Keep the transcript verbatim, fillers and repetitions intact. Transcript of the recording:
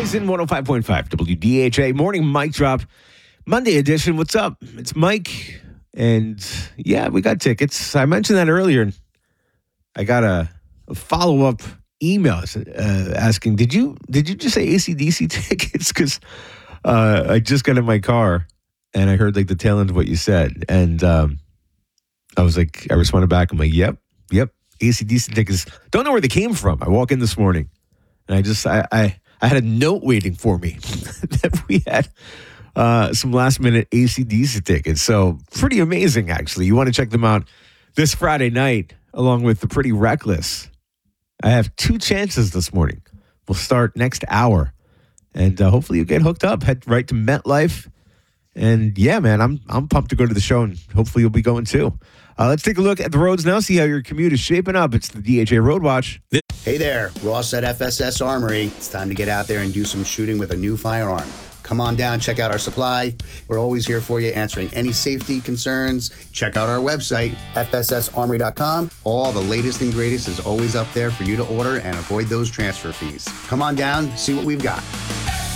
Jason, one oh five point five W D H A Morning Mic Drop, Monday edition. What's up? It's Mike. And yeah, we got tickets. I mentioned that earlier. I got a, a follow-up email uh, asking, did you did you just say A C D C tickets? Because uh, I just got in my car and I heard like the tail end of what you said. And um, I was like, I responded back. I'm like, yep, yep, A C D C tickets. Don't know where they came from. I walk in this morning and I just, I, I, I had a note waiting for me that we had uh, some last minute A C D C tickets. So pretty amazing, actually. You want to check them out this Friday night along with the Pretty Reckless. I have two chances this morning. We'll start next hour. And uh, hopefully you get hooked up. Head right to MetLife. And yeah, man, I'm I'm pumped to go to the show, and hopefully you'll be going too. Uh, let's take a look at the roads now, see how your commute is shaping up. It's the D H A Road Watch. Hey there, Ross at F S S Armory. It's time to get out there and do some shooting with a new firearm. Come on down, check out our supply. We're always here for you, answering any safety concerns. Check out our website, F S S armory dot com. All the latest and greatest is always up there for you to order and avoid those transfer fees. Come on down, see what we've got.